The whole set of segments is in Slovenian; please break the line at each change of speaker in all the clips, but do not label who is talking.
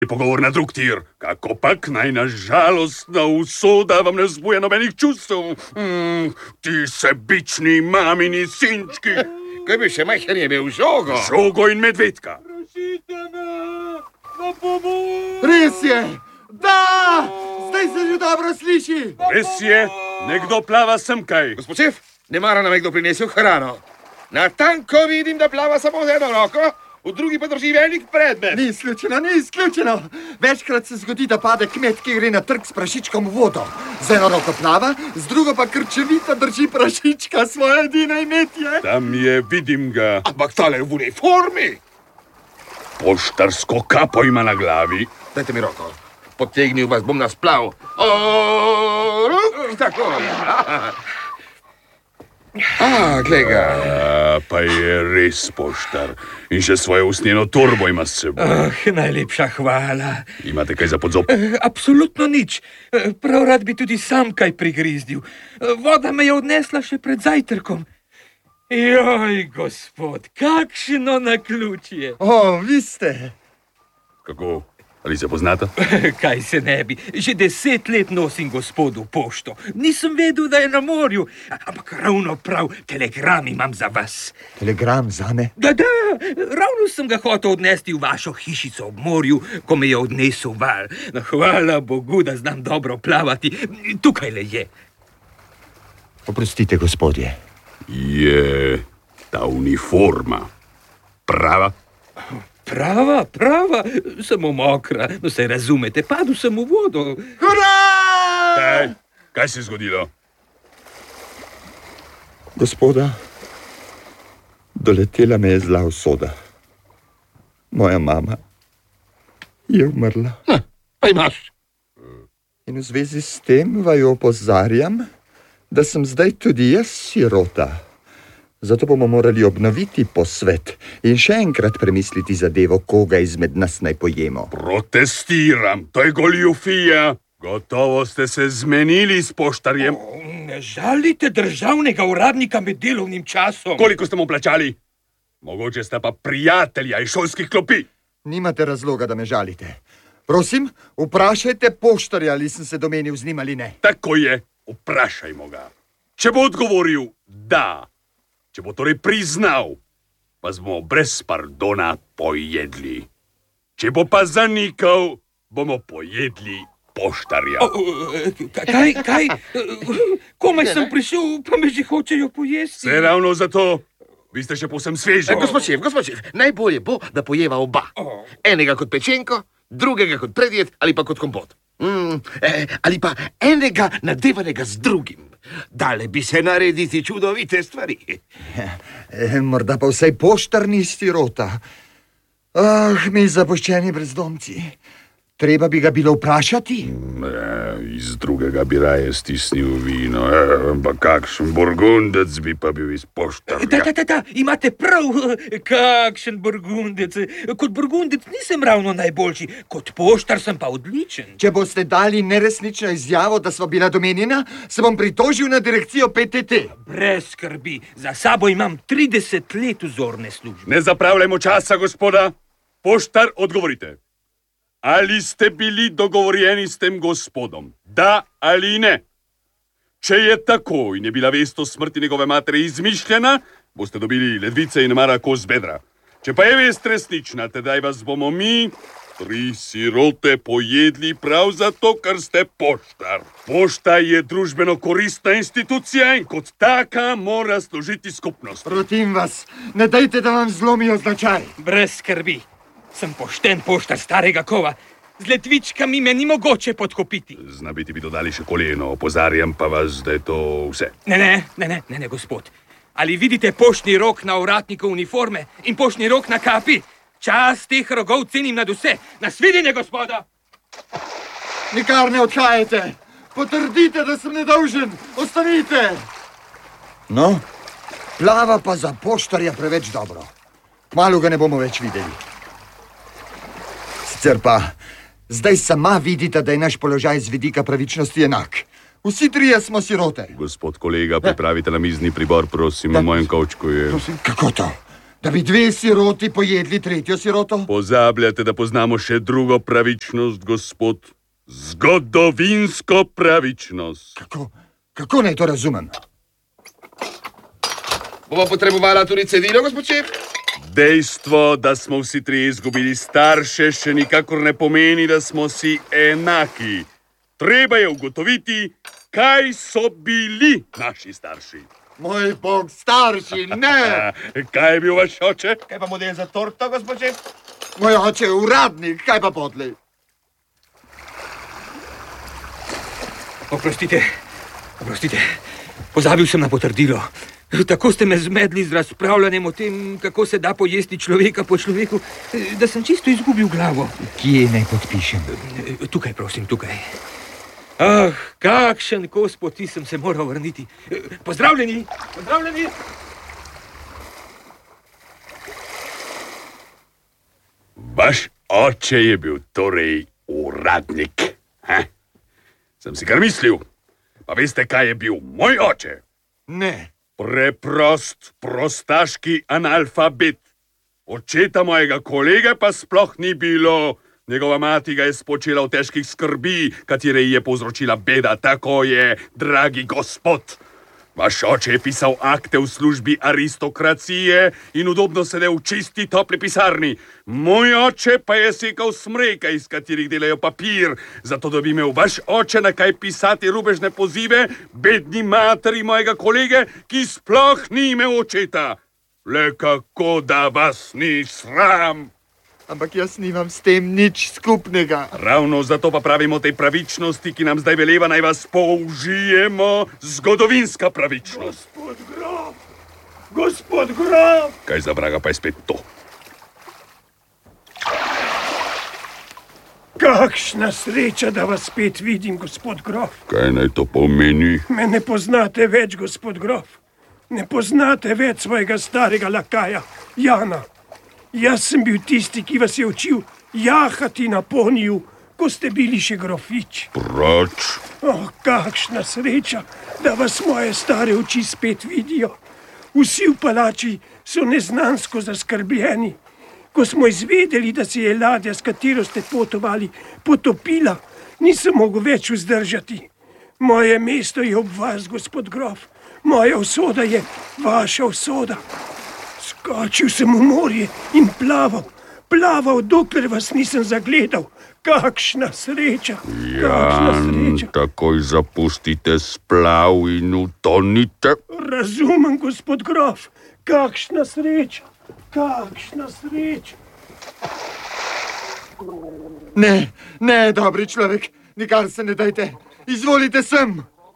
Pogovor na drug tir, kako pak najna žalostna usoda vam ne zbuja nobenih čustev. Ti sebični mamini sinčki.
Kaj bi še majhen je imel žogo?
Žogo in medvedka.
Prosite me, na pomoč!
Res je! Da! Zdaj se že dobro sliši!
Res je, nekdo plava semkaj.
Gospod šef, ne mara nam je kdo prinesel hrano. Natanko vidim, da plava samo z eno roko, v drugi pa drži velik predmet.
Ni izključeno, ni izključeno. Večkrat se zgodi, da pade kmet, ki gre na trg s prašičkom v vodo. Z eno roko plava, z drugo pa krčevito drži prašička, svoje edino imetje.
Tam je, vidim ga.
Ampak tale je v uniformi.
Poštarsko kapo ima na glavi.
Dajte mi roko. Potegnil vas bom na splav. Tako. Glej ga.
Pa je res poštar. In še svojo usnjeno torbo ima s seboj.
Najlepša hvala.
Imate kaj za podzob?
Absolutno nič. Prav rad bi tudi sam kaj prigrizdil. Voda me je odnesla še pred zajtrkom. Joj, gospod, kakšno naključje.
Vi ste.
Kako? Ali se poznata?
Kaj se ne bi. Že 10 let nosim gospodu pošto. Nisem vedel, da je na morju. Ampak ravno prav telegram imam za vas.
Telegram zame?
Da, ravno sem ga hotel odnesti v vašo hišico ob morju, ko me je odnesel val. No, hvala Bogu, da znam dobro plavati. Tukaj le je.
Oprostite, gospodje.
Je ta uniforma prava?
Prava, samo mokra. No, se razumete, padel sem v vodo.
Hurra!
Kaj se je zgodilo?
Gospoda, doletela me je zla usoda. Moja mama je umrla.
Pa imaš.
In v zvezi s tem vaju opozarjam, da sem zdaj tudi jaz sirota. Zato bomo morali obnoviti posvet in še enkrat premisliti zadevo, koga izmed nas naj pojemo.
Protestiram, to je goljufija. Gotovo ste se zmenili s poštarjem.
Ne žalite državnega uradnika med delovnim časom.
Koliko ste mu plačali? Mogoče sta pa prijatelja iz šolskih klopi.
Nimate razloga, da me žalite. Prosim, vprašajte poštarja, ali sem se domenil z njim ali ne.
Tako je, vprašajmo ga. Če bo odgovoril da, če bo torej priznal, pa bomo brez pardona pojedli. Če bo pa zanikal, bomo pojedli poštarja.
Kaj? Komaj sem prišel, pa me že hočejo pojesti.
Se ravno zato, vi ste še povsem sveži.
Gospod šef, najbolje bo, da pojeva oba. Enega kot pečenko, drugega kot predjed ali pa kot kompot. Ali pa enega nadevanega z drugim. Dale bi se narediti čudovite stvari.
Morda pa vsaj poštar ni sirota. Mi zapuščeni brezdomci. Treba bi ga bilo vprašati.
Iz drugega bi raje stisnil vino, pa kakšen burgundec bi pa bil iz poštarja.
Da, imate prav, kakšen burgundec. Kot burgundec nisem ravno najboljši, kot poštar sem pa odličen.
Če boste dali neresnično izjavo, da sva bila domenjena, se bom pritožil na direkcijo PTT.
Brez skrbi, za sabo imam 30 let vzorne službe.
Ne zapravljajmo časa, gospoda. Poštar, odgovorite. Ali ste bili dogovorjeni s tem gospodom? Da ali ne? Če je tako in je bila vest o smrti njegove matere izmišljena, boste dobili ledvice in mara kos bedra. Če pa je vest resnična, tedaj vas bomo mi, 3 sirote, pojedli prav zato, ker ste poštar. Pošta je družbeno koristna institucija in kot taka mora služiti skupnost.
Protim vas, ne dajte, da vam zlomijo značaj.
Brez skrbi. Sem pošten poštar starega kova. Z ledvičkami me ni mogoče podkupiti.
Znabiti bi dodali še koleno, opozarjam pa vas, da je to vse.
Ne, gospod. Ali vidite poštni rok na ovratniku uniforme in poštni rok na kapi? Čas teh rogov cenim nad vse. Nasvidenje, gospoda!
Nikar ne odhajajte. Potrdite, da sem nedolžen. Ostanite. No, plava pa za poštarja preveč dobro. Kmalu ga ne bomo več videli. Sicer pa, zdaj sama vidite, da je naš položaj z vidika pravičnosti enak. Vsi trije smo sirote.
Gospod kolega, pripravite namizni pribor, prosim, v mojem kovčku je...
Kako to? Da bi dve siroti pojedli tretjo siroto?
Pozabljate, da poznamo še drugo pravičnost, gospod. Zgodovinsko pravičnost.
Kako naj to razumem?
Bomo potrebovala tudi cedilo, gospod šef?
Dejstvo, da smo vsi trije izgubili starše, še nikakor ne pomeni, da smo si enaki. Treba je ugotoviti, kaj so bili naši starši.
Moj bog, starši, ne!
Kaj je bil vaš oče?
Kaj pa model za torto, gospod šef?
Moj oče je uradnik, kaj pa podlej?
Oprostite, pozabil sem na potrdilo. Tako ste me zmedli z razpravljanjem o tem, kako se da pojesti človeka po človeku, da sem čisto izgubil glavo.
Kje naj podpišem?
Tukaj, prosim, tukaj. Ah, kakšen kos poti sem se moral vrniti. Pozdravljeni, pozdravljeni.
Vaš oče je bil torej uradnik. Sem si kar mislil. Pa veste, kaj je bil moj oče?
Ne.
Preprost, prostaški analfabet. Očeta mojega kolega pa sploh ni bilo. Njegova mati ga je spočela v težkih skrbi, katere ji je povzročila beda. Tako je, dragi gospod. Vaš oče je pisal akte v službi aristokracije in udobno sedel v čisti topli pisarni. Moj oče pa je sekal smreke, iz katerih delajo papir, zato da bi imel vaš oče na kaj pisati rubežne pozive bedni materi mojega kolege, ki sploh ni imel očeta. Le kako da vas ni sram?
Ampak jaz nimam s tem nič skupnega.
Ravno zato pa pravimo tej pravičnosti, ki nam zdaj veleva, naj vas použijemo. Zgodovinska pravičnost.
Gospod grof!
Kaj za vraga pa je spet to?
Kakšna sreča, da vas spet vidim, gospod grof.
Kaj naj to pomeni?
Me ne poznate več, gospod grof. Ne poznate več svojega starega lakaja, Jana. Jaz sem bil tisti, ki vas je učil jahati na poniju, ko ste bili še grofič.
Proč?
Oh, kakšna sreča, da vas moje stare oči spet vidijo. Vsi v palači so neznansko zaskrbljeni. Ko smo izvedeli, da se je ladja, s katero ste potovali, potopila, nisem mogel več vzdržati. Moje mesto je ob vas, gospod grof. Moja usoda je vaša usoda. Skočil sem v morje in plaval, dokler vas nisem zagledal. Kakšna sreča, kakšna sreča.
Takoj zapustite splav in utonite.
Razumem, gospod grof, kakšna sreča, kakšna sreča.
Ne, dobri človek, nikar se ne dajte. Izvolite sem.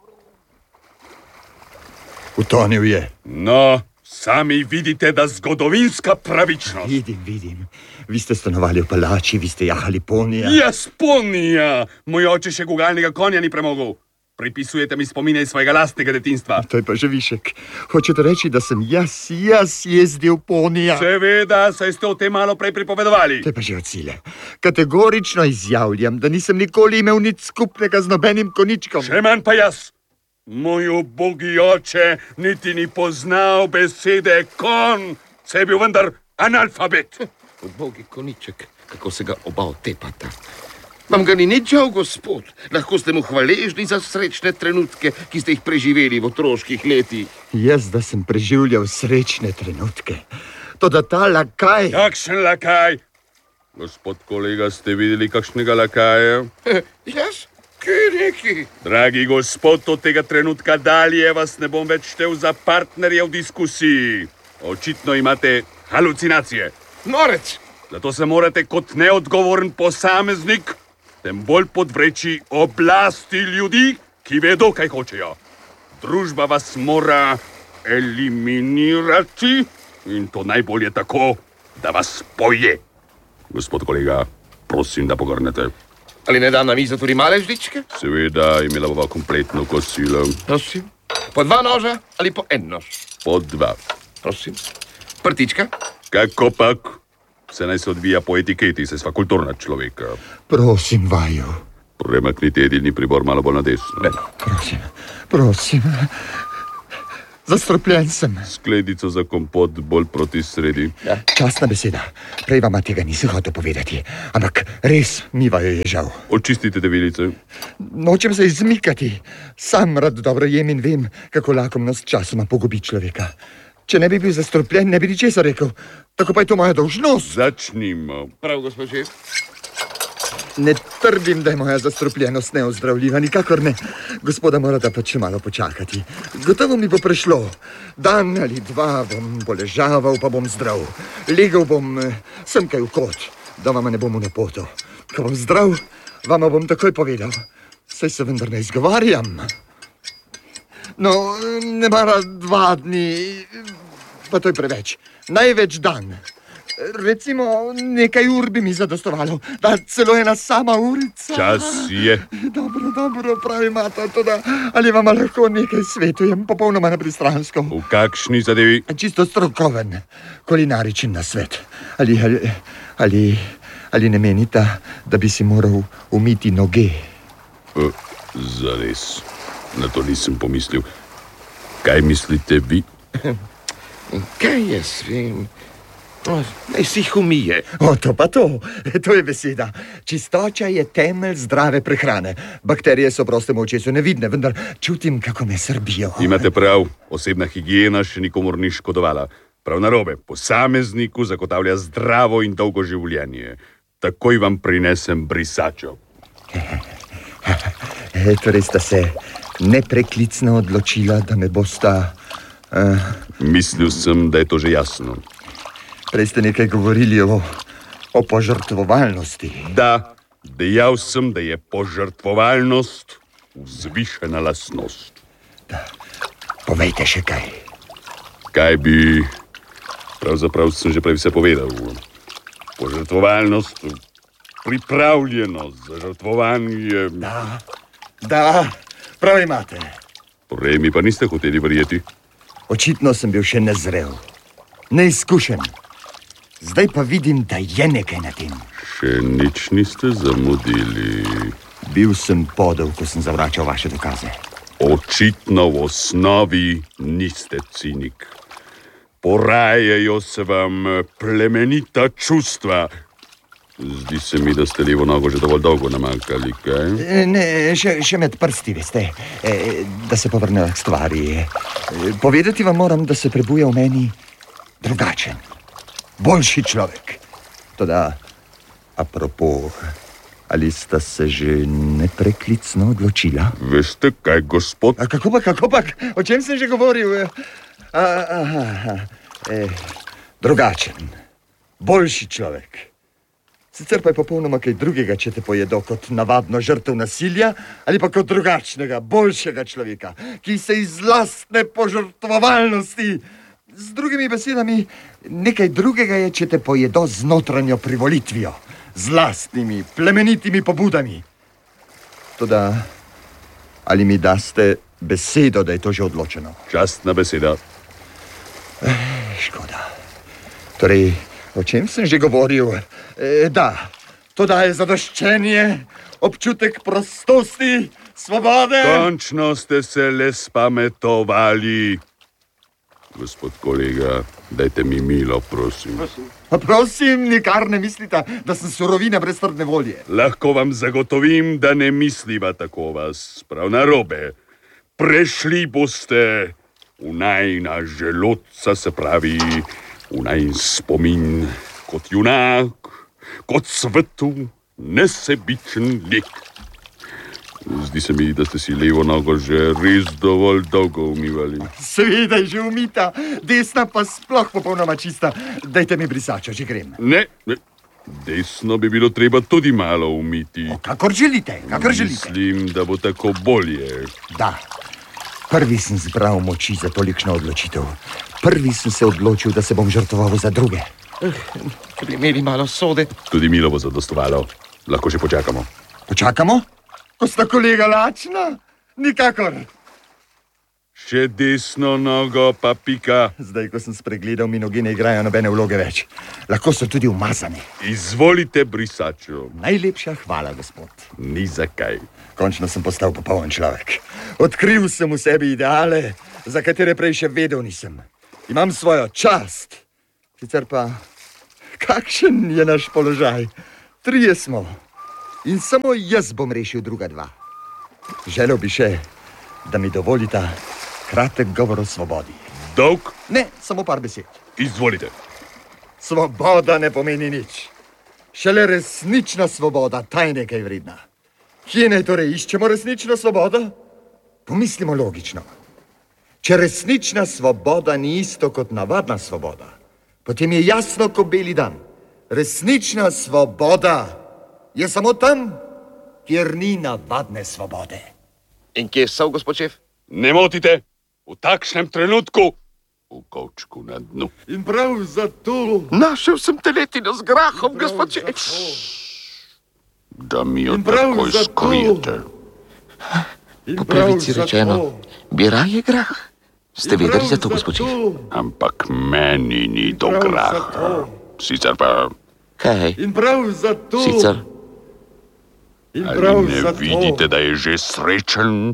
Utonil je.
No, sami vidite, da zgodovinska pravičnost.
Vidim. Vi ste stanovali v palači, vi ste jahali ponija.
Jaz ponija! Moj oče še gugalnega konja ni premogel. Pripisujete mi spomine iz svojega lastnega detinstva.
To je pa že višek. Hočete reči, da sem jaz jezdil ponija?
Seveda, saj ste o tem malo prej pripovedovali.
To je pa že od sile. Kategorično izjavljam, da nisem nikoli imel nič skupnega z nobenim koničkom.
Še manj pa jaz. Moj ubogi oče niti ni poznal besede kon, se je bil vendar analfabet.
Ubogi koniček, kako se ga oba otepata. Vam ga ni nič žal, gospod. Lahko ste mu hvaležni za srečne trenutke, ki ste jih preživeli v otroških letih.
Jaz, da sem preživljal srečne trenutke. Toda ta lakaj...
Kakšen lakaj? Gospod kolega, ste videli kakšnega lakaja?
Jaz? Kaj neki?
Dragi gospod, od tega trenutka dalje vas ne bom več štel za partnerje v diskusiji. Očitno imate halucinacije.
Norec!
Zato se morate kot neodgovoren posameznik tem bolj podvreči oblasti ljudi, ki vedo, kaj hočejo. Družba vas mora eliminirati in to najbolje tako, da vas poje. Gospod kolega, prosim, da pogrnete.
Ali ne dam na mizo tudi male žličke?
Seveda, imela bova kompletno kosilo.
Prosim. Po 2 noža ali po 1 nož?
Po 2.
Prosim. Prtička?
Kako pak? Vse naj se odvija po etiketi, se sva kulturna človeka.
Prosim, vaju.
Premaknite jedilni pribor malo bolj na desno.
Prosim. Zastropljen sem.
Skledico za kompot bolj proti sredi.
Častna beseda. Prej vam tega nisem hotel povedati, ampak res mi vaju je žal.
Očistite devilice.
Nočem se izmikati. Sam rad dobro jem in vem, kako lakomnost časoma pogubi človeka. Če ne bi bil zastropljen, ne bi ničesar rekel. Tako pa je to moja dolžnost.
Začnimo.
Prav, gospod šef.
Ne trdim, da je moja zastropljenost neozdravljiva, nikakor ne. Gospoda morata pa še malo počakati. Gotovo mi bo prešlo. Dan ali dva bom poležaval, pa bom zdrav. Legel bom semkaj v kot, da vama ne bom v napoto. Ko bom zdrav, vama bom takoj povedal. Saj se vendar ne izgovarjam. No, ne mara 2 dni, pa to je preveč. Največ dan. Recimo nekaj ur bi mi zadostovalo, da celo ena sama urica.
Čas je.
Dobro, pravi mata, toda ali vam lahko nekaj svetujem, popolnoma nepristransko.
V kakšni zadevi?
Čisto strokoven, kulinaričen nasvet. Ali ne menita, da bi si moral umiti noge?
Zares, na to nisem pomislil. Kaj mislite vi?
Kaj jaz vem? Naj si jih umije.
To pa to je beseda. Čistoča je temelj zdrave prehrane. Bakterije so prostemu očesu nevidne, vendar čutim, kako me srbijo.
Imate prav, osebna higiena še nikomur ni škodovala. Prav narobe, posamezniku zagotavlja zdravo in dolgo življenje. Takoj vam prinesem brisačo.
Torej sta se nepreklicno odločila, da me bosta...
Mislil sem, da je to že jasno.
Prej ste nekaj govorili o požrtvovalnosti.
Da, dejal sem, da je požrtvovalnost vzvišena lastnost.
Povejte še kaj.
Kaj bi... Pravzaprav sem že prej vse povedal. Požrtvovalnost, pripravljenost za žrtvovanje...
Da, prav imate.
Prej mi pa niste hoteli verjeti.
Očitno sem bil še nezrel, neizkušen. Zdaj pa vidim, da je nekaj na tem.
Še nič niste zamudili.
Bil sem podel, ko sem zavračal vaše dokaze.
Očitno v osnovi niste cinik. Porajajo se vam plemenita čustva. Zdi se mi, da ste levo nogo že dovolj dolgo namakali, kaj?
Ne, še med prsti, veste, da se povrnejo k stvari. Povedati vam moram, da se prebuja v meni drugačen, boljši človek. Toda, apropo, ali sta se že nepreklicno odločila?
Veste kaj, gospod?
Kako pa, o čem sem že govoril? Drugačen, boljši človek. Sicer pa je popolnoma kaj drugega, če te pojedo kot navadno žrtev nasilja ali pa kot drugačnega, boljšega človeka, ki se iz lastne požrtvovalnosti. Z drugimi besedami, nekaj drugega je, če te pojedo z notranjo privolitvijo, z lastnimi, plemenitimi pobudami. Toda, ali mi daste besedo, da je to že odločeno?
Častna beseda.
Škoda. Torej, o čem sem že govoril? Da, to daje zadoščenje, občutek prostosti, svobode.
Končno ste se le spametovali. Gospod kolega, dajte mi milo, prosim.
Prosim, nikar ne mislite, da sem surovina brez trdne volje.
Lahko vam zagotovim, da ne misliva tako vas. Prav narobe. Prešli boste v najina želodca, se pravi, v najin spomin kot junak, kot svetu, nesebičen lik. Zdi se mi, da ste si levo nogo že res dovolj dolgo umivali.
Seveda je že umita, desna pa sploh popolnoma čista. Dajte mi brisačo, že grem.
Ne, desno bi bilo treba tudi malo umiti.
Kakor želite.
Mislim, da bo tako bolje.
Da, prvi sem zbral moči za tolikšno odločitev. Prvi sem se odločil, da se bom žrtvoval za druge.
Če bi imeli malo sode.
Tudi milo bo zadostovalo. Lahko še počakamo.
Počakamo? Ko sta kolega lačna? Nikakor.
Še desno nogo pa pika.
Zdaj, ko sem spregledal, mi noge ne igrajo nobene vloge več. Lahko so tudi umazane.
Izvolite, brisačo.
Najlepša hvala, gospod.
Ni zakaj.
Končno sem postal popoln človek. Odkril sem v sebi ideale, za katere prej še vedel nisem. Imam svojo čast. Sicer pa, kakšen je naš položaj? 3 smo. In samo jaz bom rešil druga 2. Želel bi še, da mi dovolita kratek govor o svobodi.
Dolg?
Ne, samo par besed.
Izvolite.
Svoboda ne pomeni nič. Šele resnična svoboda, ta je nekaj vredna. Kje naj torej iščemo resnično svobodo? Pomislimo logično. Če resnična svoboda ni isto kot navadna svoboda, potem je jasno kot beli dan. Resnična svoboda je samo tam, kjer ni navadne svobode.
In kje so, gospod šef?
Ne motite, v takšnem trenutku v kovčku na dnu.
In prav zato...
Našel sem teletino z grahom, gospod šef.
Da mi jo
prav
takoj
zato-
skrijete.
Po pravici rečeno, bi raje grah. Ste vedeli za to, gospod šef?
Ampak meni ni do graha. Sicer pa,
Kaj?
In prav zato...
Sicer?
ali ne vidite, da je že srečen?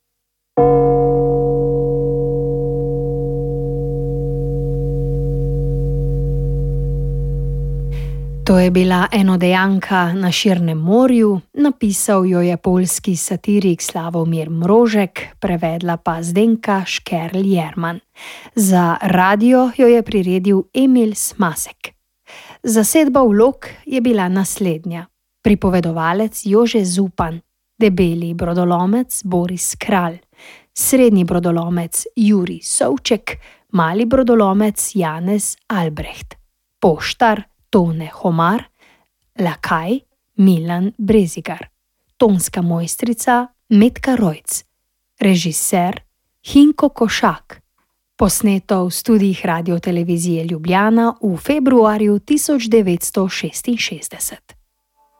To je bila enodejanka Na širnem morju, napisal jo je poljski satirik Slavomir Mrožek, prevedla pa Zdenka Škerl Jerman. Za radio jo je priredil Emil Smasek. Zasedba vlog je bila naslednja: pripovedovalec Jože Zupan, debeli brodolomec Boris Kralj, srednji brodolomec Jurij Sovček, mali brodolomec Janez Albrecht, poštar Tone Homar, lakaj Milan Brezigar, tonska mojstrica Metka Rojc, režiser Hinko Košak. Posneto v studijih Radiotelevizije Ljubljana v februarju 1966.